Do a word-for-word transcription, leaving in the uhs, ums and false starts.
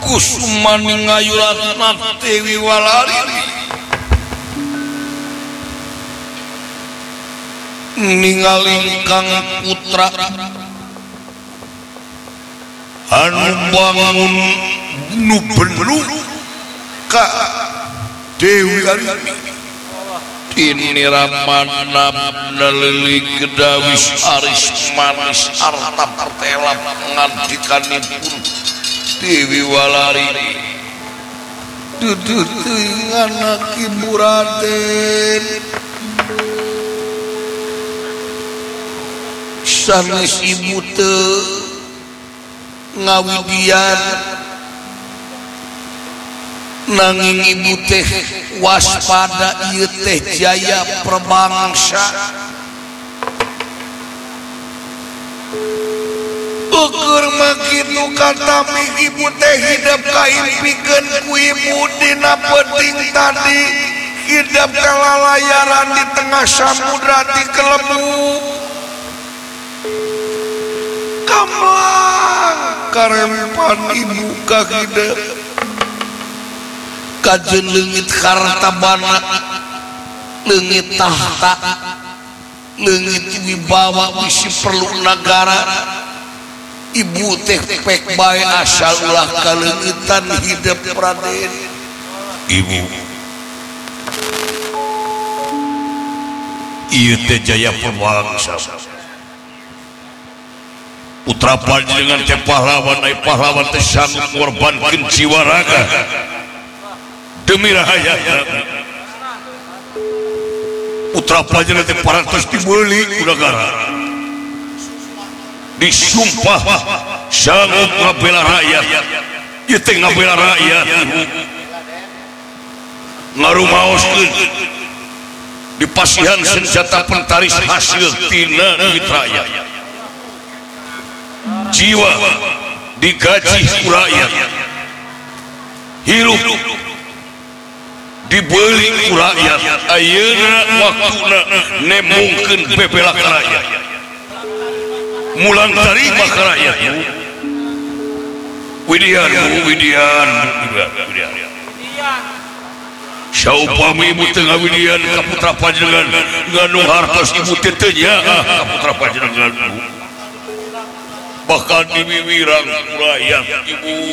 Kusumani ngayuratna Dewi Walari ningali Kang Putra anu bangun nu bener ka Dewi Walari ini ramana nalili gedawis aris manis arta pertela ngantikanipun Dewi Walari dudu teuing anak ibu Raden sanes ibu teu ngawidian nanging ibu teh waspada ieu teh jaya perbangsa ukur makitu katami ibu teh hidup kaimpikeun ku ibu dina peuting tadi hidup kalalayaran di tengah samudra di Kelebu kamlang karempan ibu ka hidup kajen leungit hartabana leungit tahta leungit wibawa bisi perlu negara ibu teh pek bae asal ulah kaleungitan hidup Raden ibu ieu teh jaya perbangsa putra panjenengan teh pahlawan ai pahlawan teh sanggup ngorbankeun jiwa raga demi rakyat putra panjenengan teh parantos dibeuli ku negara disumpah sanggup ngabela rakyat ieu teh ngabela rakyat ngarumaoskeun dipasihan senjata pentaris hasil tina duit rakyat jiwa digaji ku rakyat hirup dibeli ku rakyat ayeuna waktuna nemungkeun bebela ka rakyat mulang tarima ka rakyat widian widian widian saupami ibu teu ngawidian ka putra panjenengan nganu hartos ibu teu teu nyaah ka putra panjenengan bahkan diwiwirang ku rakyat ibu